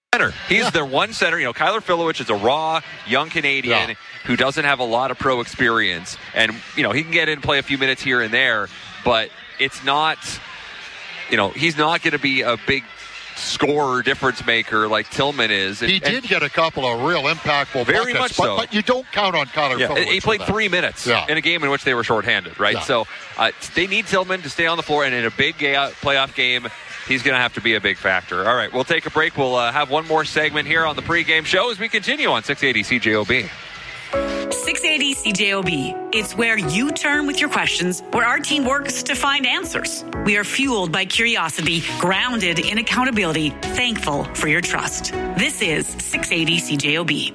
center. He's their one center. Kyler Filowich is a raw, young Canadian who doesn't have a lot of pro experience. And, he can get in and play a few minutes here and there, but it's not, he's not going to be a big scorer, difference maker like Tillman is. He did get a couple of real impactful very buckets, much so. But you don't count on Kyler Filowich. He played 3 minutes in a game in which they were shorthanded, right? Yeah. So they need Tillman to stay on the floor, and in a big playoff game, he's going to have to be a big factor. All right, we'll take a break. We'll have one more segment here on the pregame show as we continue on 680 CJOB. 680 CJOB. It's where you turn with your questions, where our team works to find answers. We are fueled by curiosity, grounded in accountability, thankful for your trust. This is 680 CJOB.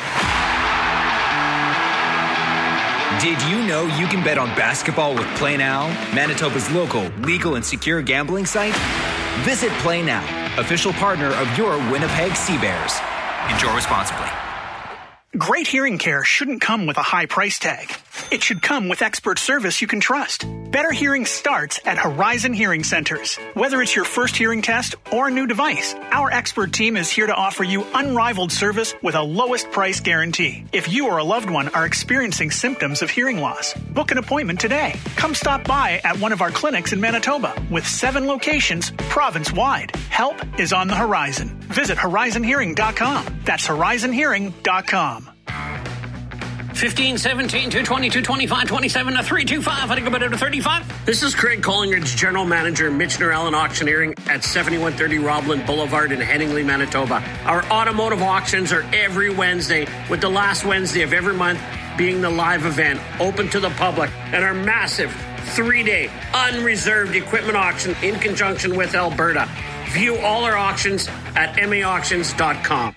Did you know you can bet on basketball with Play Now, Manitoba's local, legal, and secure gambling site? Visit Play Now, official partner of your Winnipeg Sea Bears. Enjoy responsibly. Great hearing care shouldn't come with a high price tag. It should come with expert service you can trust. Better hearing starts at Horizon Hearing Centers. Whether it's your first hearing test or a new device, our expert team is here to offer you unrivaled service with a lowest price guarantee. If you or a loved one are experiencing symptoms of hearing loss, book an appointment today. Come stop by at one of our clinics in Manitoba with 7 locations province-wide. Help is on the horizon. Visit horizonhearing.com. That's horizonhearing.com. 15, 17, 220, 225, 27, 325. I think about it to 35. This is Craig Collingridge, General Manager, Michener Allen Auctioneering at 7130 Roblin Boulevard in Henningley, Manitoba. Our automotive auctions are every Wednesday, with the last Wednesday of every month being the live event, open to the public, and our massive 3-day unreserved equipment auction in conjunction with Alberta. View all our auctions at maauctions.com.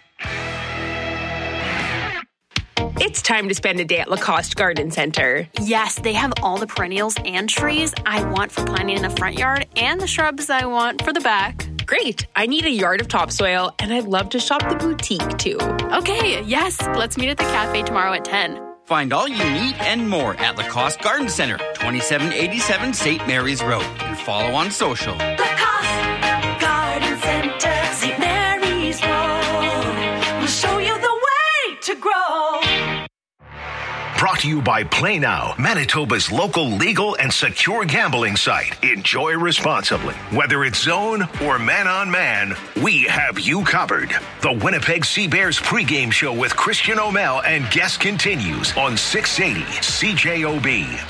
It's time to spend a day at Lacoste Garden Center. Yes, they have all the perennials and trees I want for planting in the front yard and the shrubs I want for the back. Great. I need a yard of topsoil, and I'd love to shop the boutique, too. Okay, yes. Let's meet at the cafe tomorrow at 10. Find all you need and more at Lacoste Garden Center, 2787 St. Mary's Road. And follow on social. Lacoste Garden Center, St. Mary's Road. We'll show you the way to grow. Brought to you by Play Now, Manitoba's local legal and secure gambling site. Enjoy responsibly. Whether it's zone or man-on-man, we have you covered. The Winnipeg Sea Bears pregame show with Christian O'Mell and guest continues on 680 CJOB.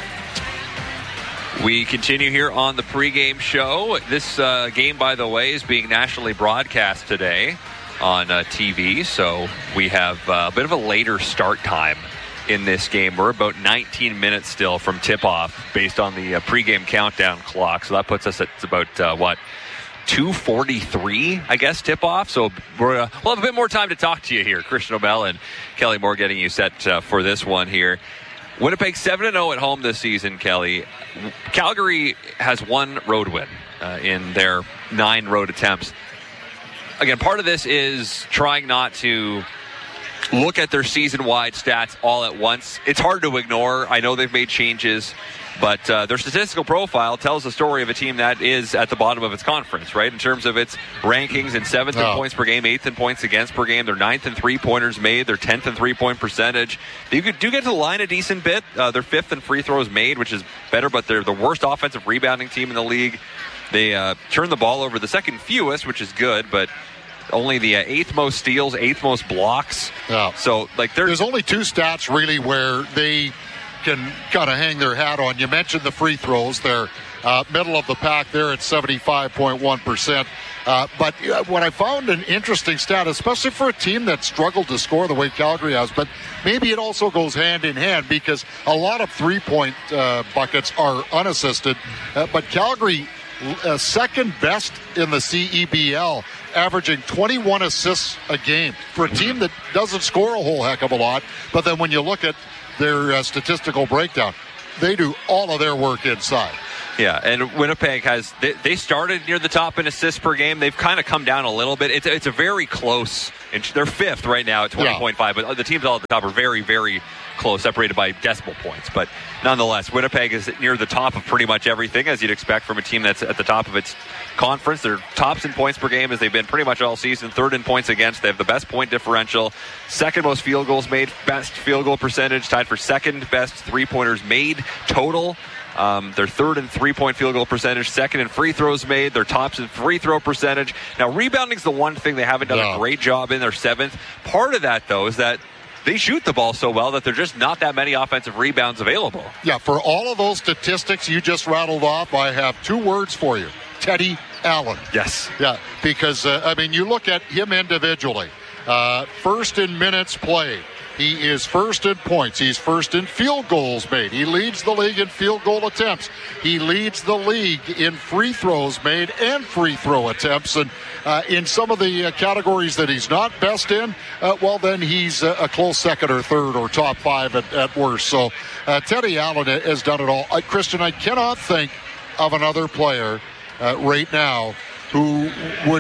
We continue here on the pregame show. This game, by the way, is being nationally broadcast today on TV, so we have a bit of a later start time in this game. We're about 19 minutes still from tip-off based on the pregame countdown clock. So that puts us at about, 2:43, I guess, tip-off. So we'll have a bit more time to talk to you here. Christian O'Mell and Kelly Moore getting you set for this one here. Winnipeg 7-0 at home this season, Kelly. Calgary has one road win in their 9 road attempts. Again, part of this is trying not to look at their season-wide stats all at once. It's hard to ignore. I know they've made changes, but their statistical profile tells the story of a team that is at the bottom of its conference, right? In terms of its rankings in 7th in points per game, 8th in points against per game. They're 9th in three-pointers made. They're 10th in three-point percentage. They do get to the line a decent bit. They're 5th in free throws made, which is better, but they're the worst offensive rebounding team in the league. They turn the ball over the second fewest, which is good, but only the 8th most steals, 8th most blocks. Yeah. So, there's only 2 stats really where they can kind of hang their hat on. You mentioned the free throws. They're middle of the pack there at 75.1%. But what I found an interesting stat, especially for a team that struggled to score the way Calgary has, but maybe it also goes hand in hand because a lot of three-point buckets are unassisted. But Calgary, second best in the CEBL, averaging 21 assists a game for a team that doesn't score a whole heck of a lot. But then when you look at their statistical breakdown, they do all of their work inside. Yeah, and Winnipeg they started near the top in assists per game. They've kind of come down a little bit. It's a very close, they're fifth right now at 20.5, but the teams all at the top are very, very close, separated by decimal points. But nonetheless, Winnipeg is near the top of pretty much everything, as you'd expect from a team that's at the top of its conference. They're tops in points per game, as they've been pretty much all season, third in points against. They have the best point differential, second most field goals made, best field goal percentage, tied for second best three-pointers made total. They're third in three-point field goal percentage, second in free throws made. They're tops in free throw percentage. Now, rebounding is the one thing they haven't done a great job in. They're seventh. Part of that, though, is that they shoot the ball so well that there's just not that many offensive rebounds available. Yeah, for all of those statistics you just rattled off, I have two words for you. Teddy Allen. Yes. Yeah, because, you look at him individually. First in minutes played. He is first in points. He's first in field goals made. He leads the league in field goal attempts. He leads the league in free throws made and free throw attempts. And in some of the categories that he's not best in, then he's a close second or third or top five at worst. So Teddy Allen has done it all. Christian, I cannot think of another player right now who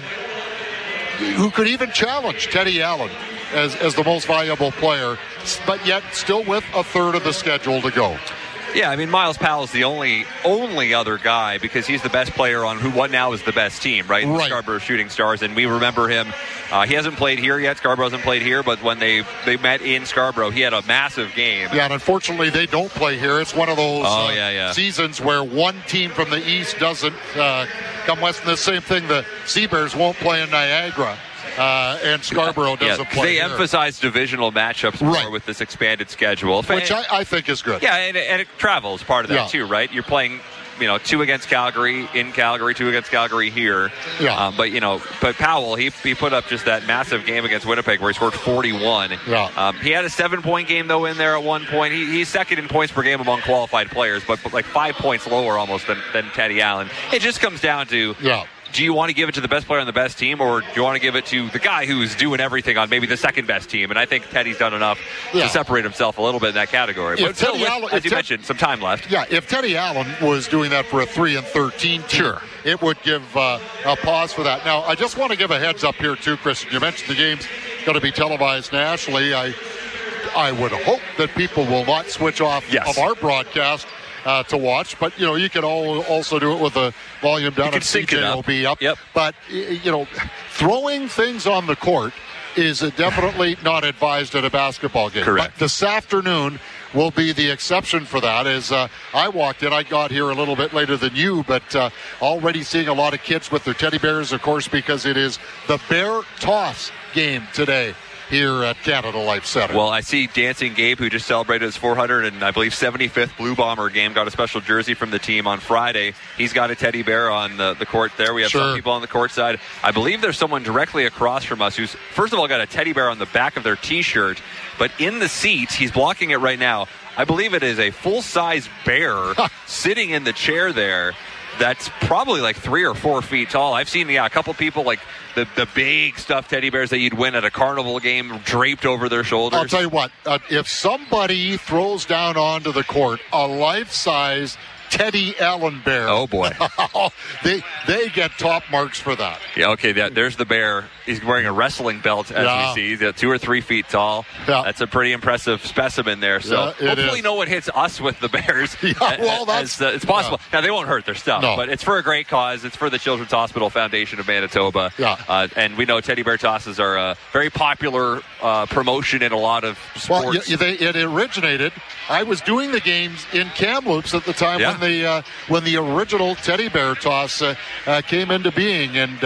could even challenge Teddy Allen as the most valuable player, but yet still with a third of the schedule to go. Yeah, Miles Powell's the only other guy, because he's the best player on what now is the best team, right? The Scarborough Shooting Stars, and we remember him. He hasn't played here yet. Scarborough hasn't played here, but when they met in Scarborough, he had a massive game. Yeah, and unfortunately, they don't play here. It's one of those seasons where one team from the East doesn't come west. And the same thing, the Seabears won't play in Niagara. And Scarborough doesn't play. They emphasize divisional matchups more with this expanded schedule, which I think is good. Yeah, and it travels part of that too, right? You're playing, two against Calgary in Calgary, two against Calgary here. Yeah. But Powell, he put up just that massive game against Winnipeg where he scored 41. Yeah. He had a 7-point game though in there at one point. He's second in points per game among qualified players, but like 5 points lower almost than Teddy Allen. It just comes down to do you want to give it to the best player on the best team, or do you want to give it to the guy who's doing everything on maybe the second best team? And I think Teddy's done enough to separate himself a little bit in that category. But still, as you mentioned, some time left. Yeah, if Teddy Allen was doing that for a 3-13 team, it would give a pause for that. Now, I just want to give a heads up here too, Christian. You mentioned the game's going to be televised nationally. I would hope that people will not switch off of our broadcast to watch, but you can also do it with the volume down and CJOB up. Yep. But throwing things on the court is definitely not advised at a basketball game. Correct. But this afternoon will be the exception for that. As I walked in, I got here a little bit later than you, but already seeing a lot of kids with their teddy bears, of course, because it is the Bear Toss game today here at Canada Life Center. Well, I see Dancing Gabe, who just celebrated his 475th Blue Bomber game, got a special jersey from the team on Friday. He's got a teddy bear on the court there. We have some people on the court side. I believe there's someone directly across from us who's, first of all, got a teddy bear on the back of their T-shirt, but in the seats, he's blocking it right now. I believe it is a full-size bear sitting in the chair there. That's probably like 3 or 4 feet tall. I've seen, a couple people like the big stuffed teddy bears that you'd win at a carnival game draped over their shoulders. I'll tell you what, if somebody throws down onto the court a life-size Teddy Allen bear. Oh, boy. they get top marks for that. Yeah, okay, there's the bear. He's wearing a wrestling belt, as we see. He's 2 or 3 feet tall. Yeah. That's a pretty impressive specimen there. So hopefully no one hits us with the bears. It's possible. Now, they won't hurt their stuff, but it's for a great cause. It's for the Children's Hospital Foundation of Manitoba. Yeah. And we know teddy bear tosses are a very popular promotion in a lot of sports. Well, it originated. I was doing the games in Kamloops at the time when the original teddy bear toss came into being, and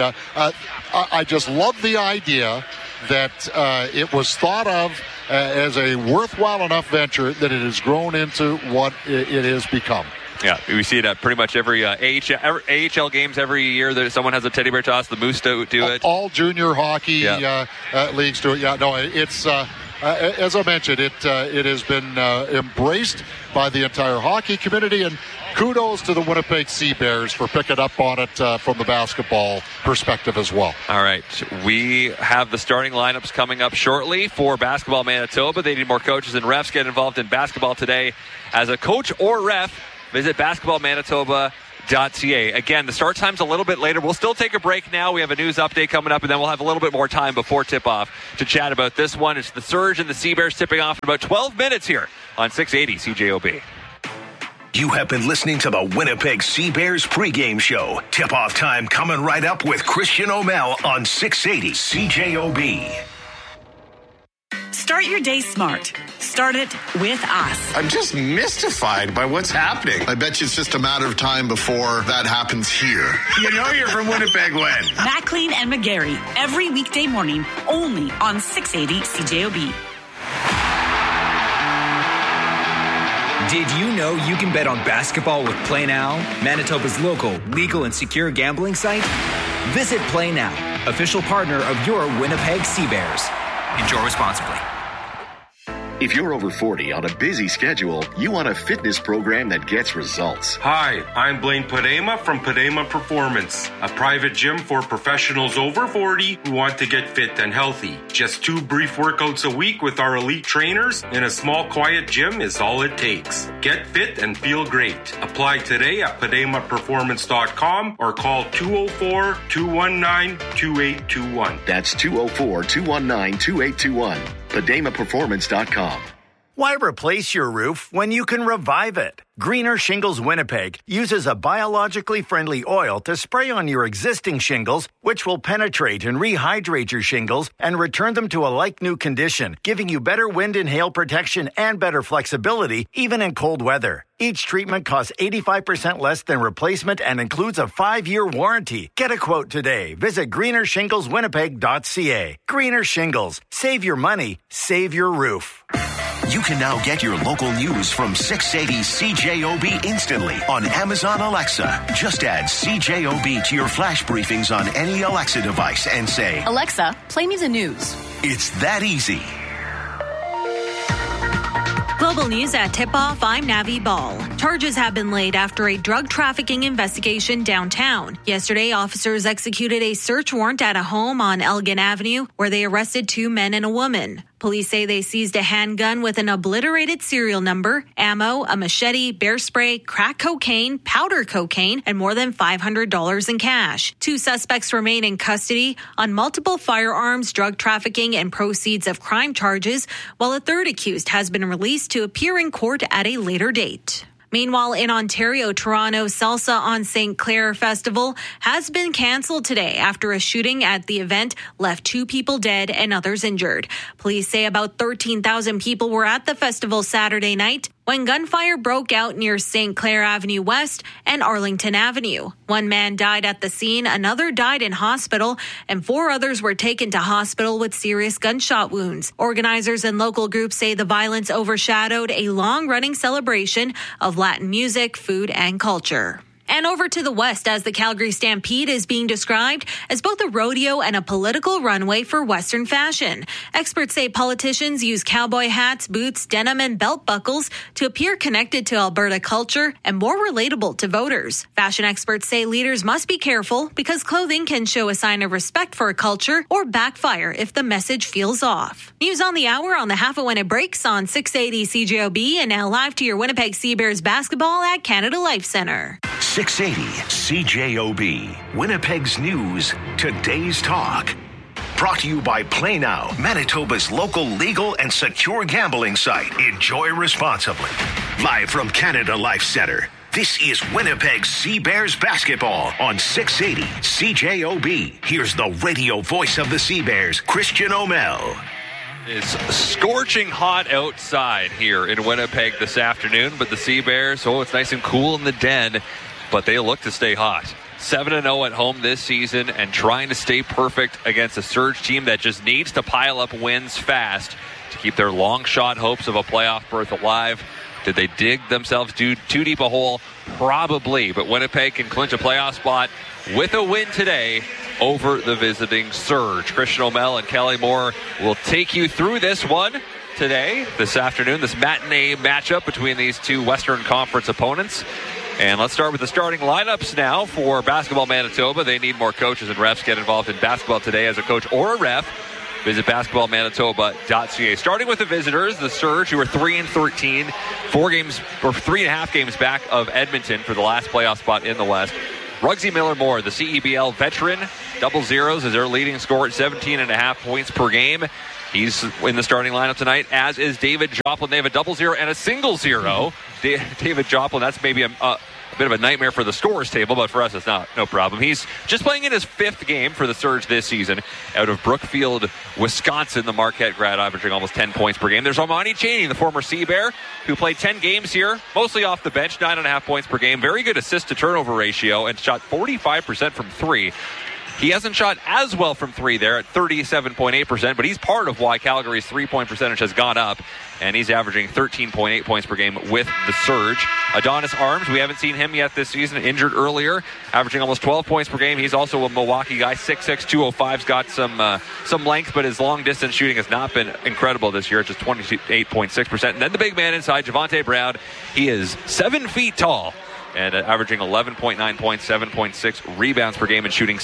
I just love the idea that it was thought of as a worthwhile enough venture that it has grown into what it has become. Yeah, we see it at pretty much every AHL games every year. That someone has a teddy bear toss. The Moose do it. All junior hockey leagues do it. Yeah, no, it's as I mentioned, it has been embraced by the entire hockey community, and kudos to the Winnipeg Sea Bears for picking up on it from the basketball perspective as well. All right, we have the starting lineups coming up shortly for Basketball Manitoba. They need more coaches and refs. Get involved in basketball today as a coach or ref. Visit basketballmanitoba.com. winnipeg.ca. Again, the start time's a little bit later. We'll still take a break now. We have a news update coming up, and then we'll have a little bit more time before tip-off to chat about this one. It's the Surge and the Sea Bears tipping off in about 12 minutes here on 680 CJOB. You have been listening to the Winnipeg Sea Bears pregame show. Tip-off time coming right up with Christian O'Mell on 680 CJOB. Start your day smart. Start it with us. I'm just mystified by what's happening. I bet you it's just a matter of time before that happens here. You know you're from Winnipeg when? McLean and McGarry, every weekday morning, only on 680 CJOB. Did you know you can bet on basketball with Play Now, Manitoba's local, legal, and secure gambling site? Visit Play Now, official partner of your Winnipeg Sea Bears. Enjoy responsibly. If you're over 40 on a busy schedule, you want a fitness program that gets results. Hi, I'm Blaine Padema from Padema Performance, a private gym for professionals over 40 who want to get fit and healthy. Just 2 brief workouts a week with our elite trainers in a small, quiet gym is all it takes. Get fit and feel great. Apply today at PademaPerformance.com or call 204-219-2821. That's 204-219-2821. PademaPerformance.com. Why replace your roof when you can revive it? Greener Shingles Winnipeg uses a biologically friendly oil to spray on your existing shingles, which will penetrate and rehydrate your shingles and return them to a like-new condition, giving you better wind and hail protection and better flexibility, even in cold weather. Each treatment costs 85% less than replacement and includes a 5-year warranty. Get a quote today. Visit greenershingleswinnipeg.ca. Greener Shingles. Save your money. Save your roof. You can now get your local news from 680 CJOB instantly on Amazon Alexa. Just add CJOB to your flash briefings on any Alexa device and say, Alexa, play me the news. It's that easy. Global news at tip-off, I'm Navi Ball. Charges have been laid after a drug trafficking investigation downtown. Yesterday, officers executed a search warrant at a home on Elgin Avenue where they arrested 2 men and a woman. Police say they seized a handgun with an obliterated serial number, ammo, a machete, bear spray, crack cocaine, powder cocaine, and more than $500 in cash. 2 suspects remain in custody on multiple firearms, drug trafficking, and proceeds of crime charges, while a 3rd accused has been released to appear in court at a later date. Meanwhile, in Ontario, Toronto's Salsa on St. Clair Festival has been canceled today after a shooting at the event left 2 people dead and others injured. Police say about 13,000 people were at the festival Saturday night when gunfire broke out near St. Clair Avenue West and Arlington Avenue. 1 man died at the scene, another died in hospital, and 4 others were taken to hospital with serious gunshot wounds. Organizers and local groups say the violence overshadowed a long-running celebration of Latin music, food, and culture. And over to the west, as the Calgary Stampede is being described as both a rodeo and a political runway for Western fashion. Experts say politicians use cowboy hats, boots, denim, and belt buckles to appear connected to Alberta culture and more relatable to voters. Fashion experts say leaders must be careful because clothing can show a sign of respect for a culture or backfire if the message feels off. News on the hour on the half of when it breaks on 680 CJOB, and now live to your Winnipeg Sea Bears basketball at Canada Life Centre. 680 CJOB, Winnipeg's news, today's talk. Brought to you by Play Now, Manitoba's local legal and secure gambling site. Enjoy responsibly. Live from Canada Life Centre, this is Winnipeg Sea Bears basketball on 680 CJOB. Here's the radio voice of the Sea Bears, Christian O'Mell. It's scorching hot outside here in Winnipeg this afternoon, but the Sea Bears, it's nice and cool in the den, but they look to stay hot. 7-0 at home this season and trying to stay perfect against a Surge team that just needs to pile up wins fast to keep their long shot hopes of a playoff berth alive. Did they dig themselves too deep a hole? Probably, but Winnipeg can clinch a playoff spot with a win today over the visiting Surge. Christian O'Mell and Kelly Moore will take you through this one today, this afternoon, this matinee matchup between these 2 Western Conference opponents. And let's start with the starting lineups now for Basketball Manitoba. They need more coaches and refs. Get involved in basketball today as a coach or a ref. Visit basketballmanitoba.ca. Starting with the visitors, the Surge, who are 3-13, 3.5 games back of Edmonton for the last playoff spot in the West. Ruggsy Miller-Moore, the CEBL veteran, double zeros as their leading scorer at 17.5 points per game. He's in the starting lineup tonight, as is David Joplin. They have a double zero and a single zero. David Joplin, that's maybe a bit of a nightmare for the scorers table, but for us it's no problem. He's just playing in his 5th game for the Surge this season out of Brookfield, Wisconsin, the Marquette grad, averaging almost 10 points per game. There's Armani Chaney, the former Sea Bear, who played 10 games here, mostly off the bench, 9.5 points per game. Very good assist-to-turnover ratio and shot 45% from 3. He hasn't shot as well from 3 there at 37.8%, but he's part of why Calgary's 3-point percentage has gone up, and he's averaging 13.8 points per game with the Surge. Adonis Arms, we haven't seen him yet this season, injured earlier, averaging almost 12 points per game. He's also a Milwaukee guy, 6'6", 205's got some length, but his long-distance shooting has not been incredible this year, just 28.6%. And then the big man inside, Javonte Brown, he is 7 feet tall, and averaging 11.9 points, 7.6 rebounds per game, and shooting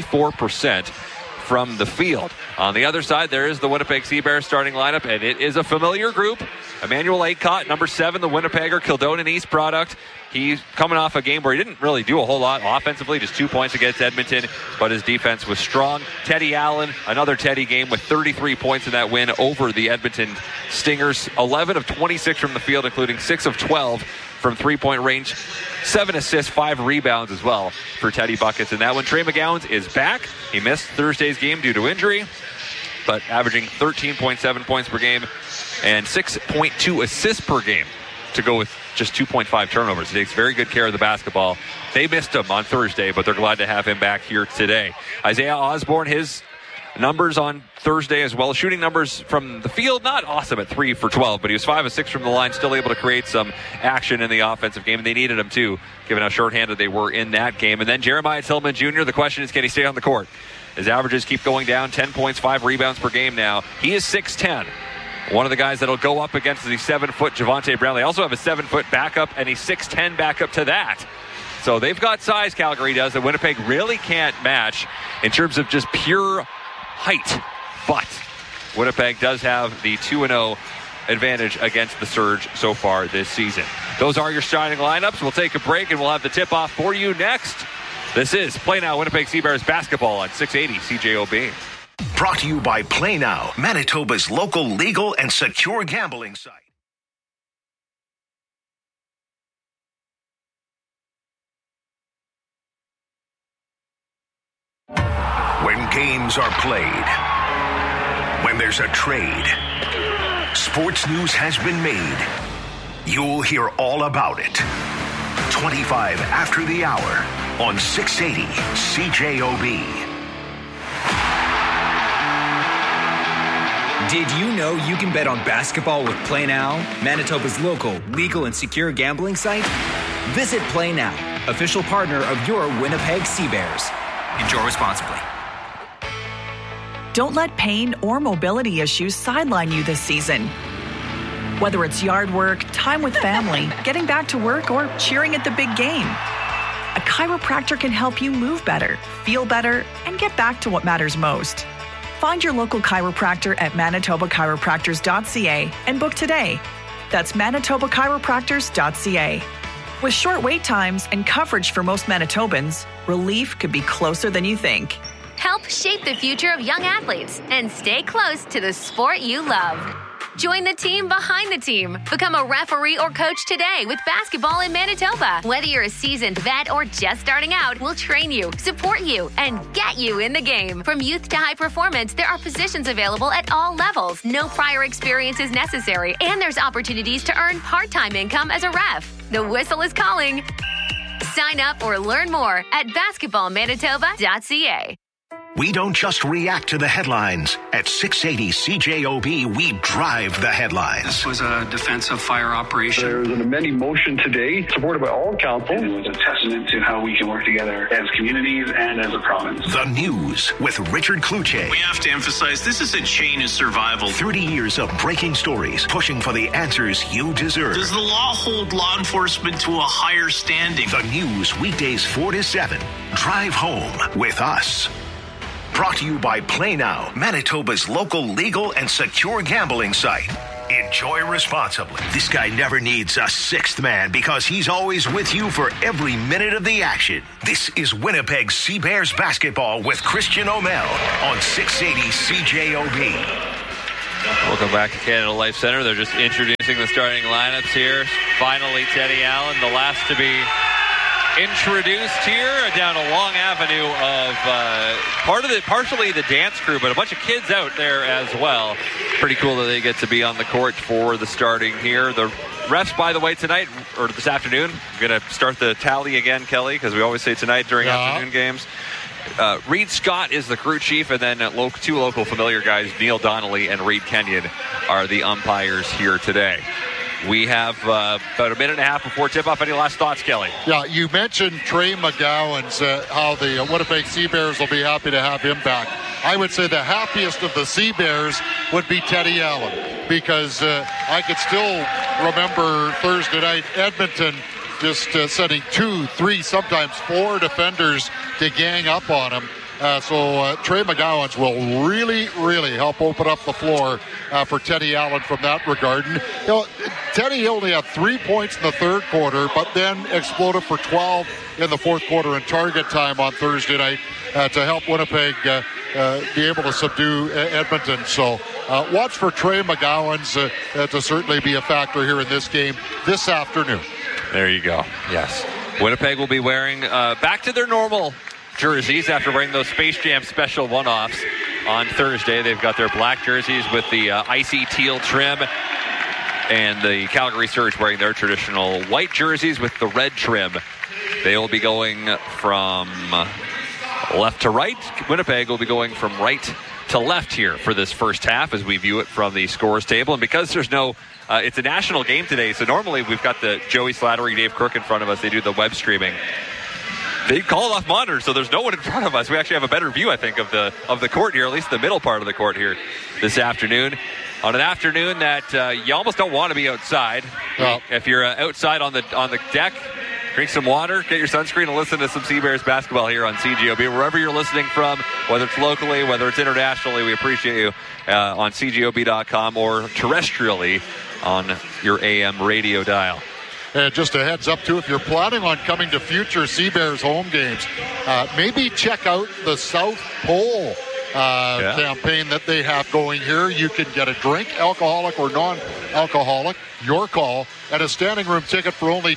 74% from the field. On the other side, there is the Winnipeg Sea Bears starting lineup, and it is a familiar group. Emmanuel Aycott, number 7, the Winnipegger, Kildonan East product. He's coming off a game where he didn't really do a whole lot offensively, just 2 points against Edmonton, but his defense was strong. Teddy Allen, another Teddy game with 33 points in that win over the Edmonton Stingers. 11 of 26 from the field, including 6 of 12 from 3-point range. 7 assists, 5 rebounds as well for Teddy buckets in that one. Trey McGowans is back. He missed Thursday's game due to injury, but averaging 13.7 points per game and 6.2 assists per game to go with just 2.5 turnovers. He takes very good care of the basketball. They missed him on Thursday, but they're glad to have him back here today. Isaiah Osborne, his numbers on Thursday as well. Shooting numbers from the field, not awesome at 3 for 12, but he was 5 of 6 from the line, still able to create some action in the offensive game. And they needed him too, given how shorthanded they were in that game. And then Jeremiah Tillman Jr., the question is, can he stay on the court? His averages keep going down, 10 points, 5 rebounds per game now. He is 6'10". One of the guys that'll go up against the 7-foot Javonte Brown. They also have a 7-foot backup and a 6'10" backup to that. So they've got size, Calgary does, that Winnipeg really can't match in terms of just pure height. But Winnipeg does have the 2-0 advantage against the Surge so far this season. Those are your starting lineups. We'll take a break and we'll have the tip-off for you next. This is Play Now Winnipeg Sea Bears basketball on 680 CJOB. Brought to you by Play Now, Manitoba's local legal and secure gambling site. When games are played, when there's a trade, sports news has been made. You'll hear all about it. 25 after the hour on 680 CJOB. Did you know you can bet on basketball with Play Now, Manitoba's local legal and secure gambling site? Visit Play Now, official partner of your Winnipeg Sea Bears. Enjoy responsibly. Don't let pain or mobility issues sideline you this season. Whether it's yard work, time with family, getting back to work, or cheering at the big game, a chiropractor can help you move better, feel better, and get back to what matters most. Find your local chiropractor at manitobachiropractors.ca and book today. That's manitobachiropractors.ca. With short wait times and coverage for most Manitobans, relief could be closer than you think. Help shape the future of young athletes and stay close to the sport you love. Join the team behind the team. Become a referee or coach today with basketball in Manitoba. Whether you're a seasoned vet or just starting out, we'll train you, support you, and get you in the game. From youth to high performance, there are positions available at all levels. No prior experience is necessary, and there's opportunities to earn part-time income as a ref. The whistle is calling. Sign up or learn more at basketballmanitoba.ca. We don't just react to the headlines. At 680 CJOB, we drive the headlines. This was a defensive fire operation. There was an amending motion today, supported by all council. And it was a testament to how we can work together as communities and as a province. The News with Richard Kluche. We have to emphasize this is a chain of survival. 30 years of breaking stories, pushing for the answers you deserve. Does the law hold law enforcement to a higher standing? The News, weekdays 4 to 7. Drive home with us. Brought to you by Play Now, Manitoba's local legal and secure gambling site. Enjoy responsibly. This guy never needs a sixth man because he's always with you for every minute of the action. This is Winnipeg Sea Bears basketball with Christian O'Mell on 680 CJOB. Welcome back to Canada Life Center. They're just introducing the starting lineups here. Finally, Teddy Allen, the last to be introduced here down a long avenue of partially the dance crew, but a bunch of kids out there as well. Pretty cool that they get to be on the court for the starting here. The refs, by the way, tonight or this afternoon, I'm going to start the tally again, Kelly, because we always say tonight during afternoon games. Reed Scott is the crew chief, and then two local familiar guys, Neil Donnelly and Reed Kenyon, are the umpires here today. We have about a minute and a half before tip-off. Any last thoughts, Kelly? Yeah, you mentioned Trey McGowan's, how the Winnipeg Sea Bears will be happy to have him back. I would say the happiest of the Sea Bears would be Teddy Allen, because I could still remember Thursday night Edmonton just sending 2, 3, sometimes 4 defenders to gang up on him. So Trey McGowan's will really, really help open up the floor for Teddy Allen from that regard. And, Teddy only had 3 points in the third quarter, but then exploded for 12 in the fourth quarter in target time on Thursday night to help Winnipeg be able to subdue Edmonton. So watch for Trey McGowan's to certainly be a factor here in this game this afternoon. There you go. Yes. Winnipeg will be wearing back to their normal jerseys after wearing those Space Jam special one-offs on Thursday. They've got their black jerseys with the icy teal trim, and the Calgary Surge wearing their traditional white jerseys with the red trim. They will be going from left to right. Winnipeg will be going from right to left here for this first half as we view it from the scores table. And because there's no it's a national game today, so normally we've got the Joey Slattery, Dave Crook in front of us. They do the web streaming. They call it off monitor, so there's no one in front of us. We actually have a better view, I think, of the court here, at least the middle part of the court here this afternoon. On an afternoon that you almost don't want to be outside. Well, if you're outside on the deck, drink some water, get your sunscreen, and listen to some Sea Bears basketball here on CJOB. Wherever you're listening from, whether it's locally, whether it's internationally, we appreciate you on CJOB.com or terrestrially on your AM radio dial. And just a heads up, too, if you're planning on coming to future Sea Bears home games, maybe check out the South Pole campaign that they have going here. You can get a drink, alcoholic or non-alcoholic, your call, and a standing room ticket for only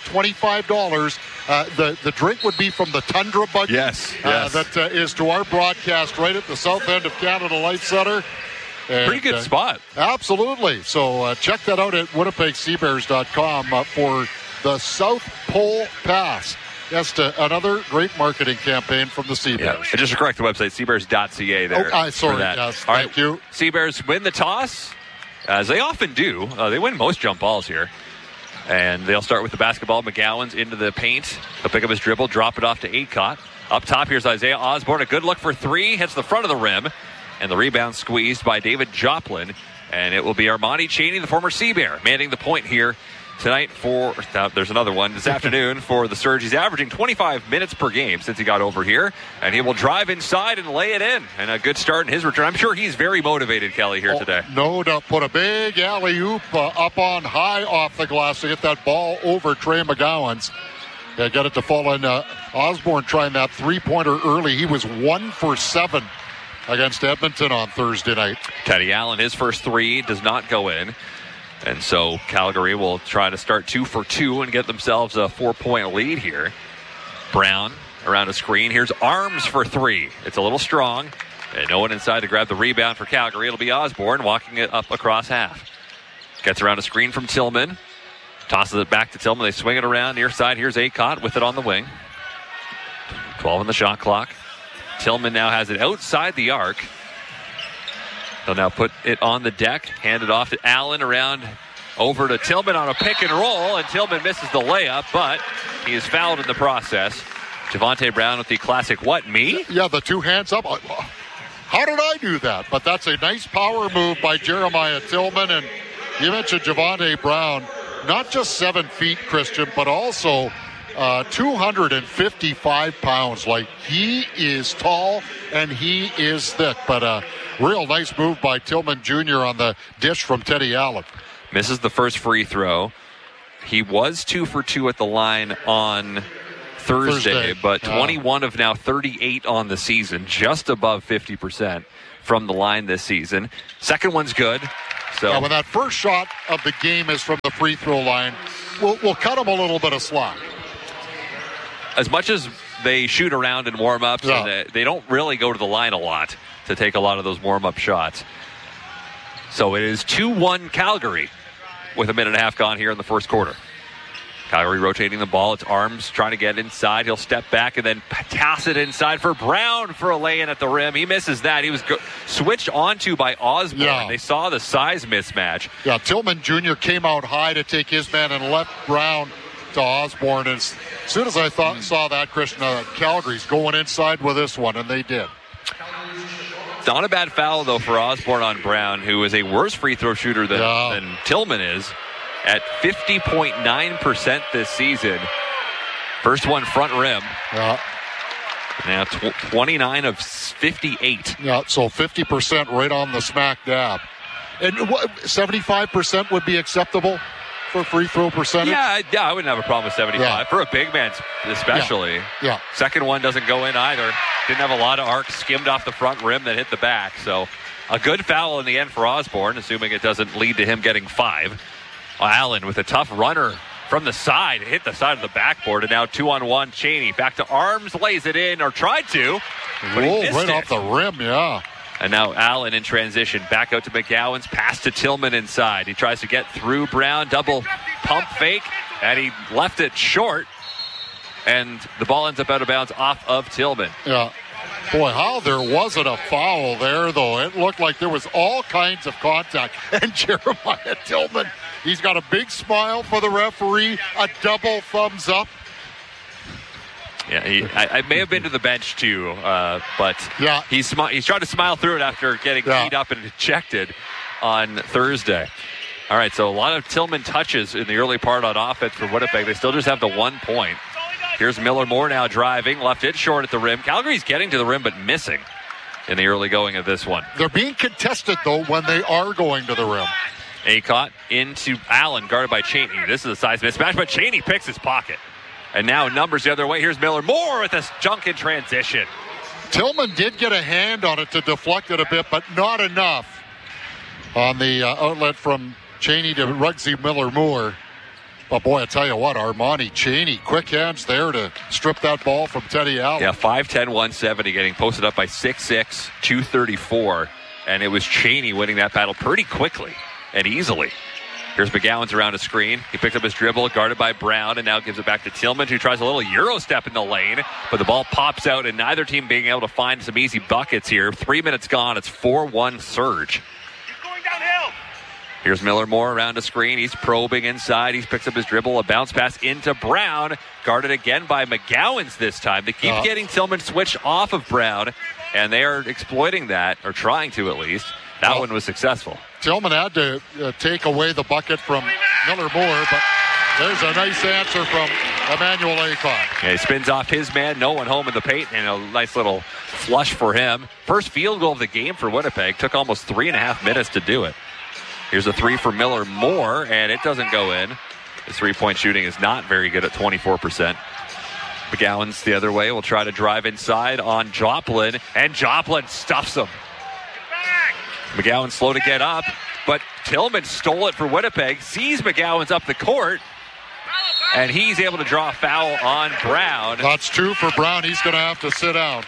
$25. The drink would be from the Tundra Buggy. Yes. That is to our broadcast right at the south end of Canada Life Center. And, pretty good spot. Absolutely. So check that out at winnipegseabears.com for the South Pole Pass. Yes, another great marketing campaign from the Sea Bears. And just to correct the website, seabears.ca there. Sorry, that. Yes, Thank you. Sea Bears win the toss, as they often do. They win most jump balls here. And they'll start with the basketball. McGowan's into the paint. He'll pick up his dribble, drop it off to Acott. Up top, here's Isaiah Osborne. A good look for three. Hits the front of the rim. And the rebound squeezed by David Joplin. And it will be Armani Chaney, the former Sea Bear, manning the point here tonight for, there's another one this afternoon for the Surge. He's averaging 25 minutes per game since he got over here. And he will drive inside and lay it in. And a good start in his return. I'm sure he's very motivated, Kelly, here today. No doubt. Put a big alley-oop up on high off the glass to get that ball over Trey McGowan's. Got it to fall in. Osborne trying that three-pointer early. He was 1 for 7 against Edmonton on Thursday night. Teddy Allen, his first three does not go in. And so Calgary will try to start 2 for 2 and get themselves a 4-point lead here. Brown around a screen. Here's Arms for three. It's a little strong. And no one inside to grab the rebound for Calgary. It'll be Osborne walking it up across half. Gets around a screen from Tillman. Tosses it back to Tillman. They swing it around near side. Here's Acott with it on the wing. 12 on the shot clock. Tillman now has it outside the arc. He'll now put it on the deck. Hand it off to Allen around over to Tillman on a pick and roll. And Tillman misses the layup, but he is fouled in the process. Javonte Brown with the classic, what, me? Yeah, the two hands up. How did I do that? But that's a nice power move by Jeremiah Tillman. And you mentioned Javonte Brown. Not just 7 feet, Christian, but also 255 pounds. Like, he is tall and he is thick. But a real nice move by Tillman Jr. on the dish from Teddy Allen. Misses the first free throw. He was 2 for 2 at the line on Thursday, but 21 of now 38 on the season, just above 50% from the line this season. Second one's good. So when that first shot of the game is from the free throw line, we'll cut him a little bit of slack. As much as they shoot around in warm-ups, and they don't really go to the line a lot to take a lot of those warm-up shots. So it is 2-1 Calgary with a minute and a half gone here in the first quarter. Calgary rotating the ball. It's Arms trying to get inside. He'll step back and then toss it inside for Brown for a lay-in at the rim. He misses that. He was switched onto by Osborne. Yeah. They saw the size mismatch. Yeah, Tillman Jr. came out high to take his man and left Brown to Osborne. And as soon as I saw that, Christian, Calgary's going inside with this one, and they did. It's not a bad foul, though, for Osborne on Brown, who is a worse free throw shooter than Tillman is, at 50.9% this season. First one front rim. Yeah. Now 29 of 58. Yeah, so 50% right on the smack dab. And 75% would be acceptable for free throw percentage? Yeah, I wouldn't have a problem with 75. Yeah. For a big man especially. Yeah. Second one doesn't go in either. Didn't have a lot of arc, skimmed off the front rim, then hit the back. So a good foul in the end for Osborne, assuming it doesn't lead to him getting 5. Allen with a tough runner from the side, hit the side of the backboard, and now 2-on-1. Cheney back to Arms, lays it in, or tried to, but he missed right it. Off the rim, yeah. And now Allen in transition, back out to McGowan's, pass to Tillman inside. He tries to get through Brown, double pump fake, and he left it short, and the ball ends up out of bounds off of Tillman. Yeah. Boy, how there wasn't a foul there, though. It looked like there was all kinds of contact. And Jeremiah Tillman, he's got a big smile for the referee, a double thumbs up. Yeah, I may have been to the bench too, but he's trying to smile through it after getting teed up and ejected on Thursday. All right, so a lot of Tillman touches in the early part on offense for Winnipeg. They still just have the 1 point. Here's Miller Moore now driving, left it short at the rim. Calgary's getting to the rim but missing in the early going of this one. They're being contested, though, when they are going to the rim. Acott into Allen, guarded by Cheney. This is a size mismatch, but Cheney picks his pocket. And now numbers the other way. Here's Miller Moore with this junk in transition. Tillman did get a hand on it to deflect it a bit, but not enough on the outlet from Cheney to Ruggsy Miller Moore. But boy, I tell you what, Armani Cheney, quick hands there to strip that ball from Teddy Allen. Yeah, 5'10", 170, getting posted up by 6'6", 234. And it was Cheney winning that battle pretty quickly and easily. Here's McGowan's around a screen. He picked up his dribble, guarded by Brown, and now gives it back to Tillman, who tries a little Euro step in the lane. But the ball pops out, and neither team being able to find some easy buckets here. 3 minutes gone. It's 4-1 Surge. Here's Miller Moore around a screen. He's probing inside. He picks up his dribble. A bounce pass into Brown. Guarded again by McGowan's this time. They keep getting Tillman switched off of Brown, and they are exploiting that, or trying to at least. That one was successful. Tillman had to take away the bucket from Miller Moore, but there's a nice answer from Emmanuel Acott. Yeah, he spins off his man. No one home in the paint, and a nice little flush for him. First field goal of the game for Winnipeg. Took almost 3.5 minutes to do it. Here's a three for Miller Moore, and it doesn't go in. His three-point shooting is not very good at 24%. McGowan's the other way. Will try to drive inside on Joplin, and Joplin stuffs him. McGowan's slow to get up, but Tillman stole it for Winnipeg, sees McGowan's up the court, and he's able to draw a foul on Brown. That's 2 for Brown. He's going to have to sit down.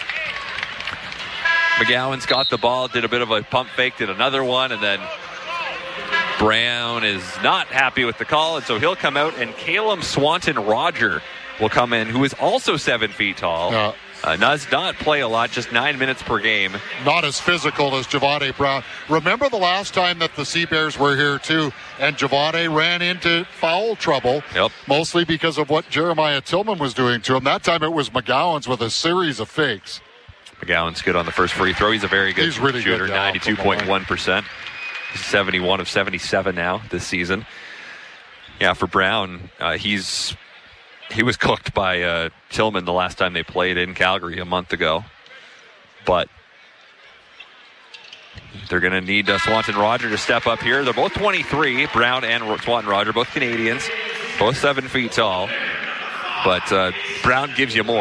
McGowan's got the ball, did a bit of a pump fake, did another one, and then Brown is not happy with the call, and so he'll come out, and Caleb Swanton-Roger will come in, who is also 7 feet tall. Does not play a lot, just 9 minutes per game. Not as physical as Javante Brown. Remember the last time that the Sea Bears were here, too, and Javante ran into foul trouble, mostly because of what Jeremiah Tillman was doing to him. That time it was McGowan's with a series of fakes. McGowan's good on the first free throw. He's a very good really shooter, good 92.1%. He's 71 of 77 now this season. Yeah, for Brown, he's he was cooked by Tillman the last time they played in Calgary a month ago. But they're going to need Swanton Roger to step up here. They're both 23, Brown and Swanton Roger, both Canadians, both 7 feet tall. But Brown gives you more.